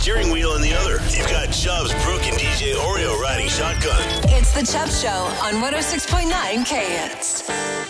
steering wheel in the other. You've got Chubbs, Brooke, and DJ Oreo riding shotgun. It's the Chubb Show on 106.9 KHits.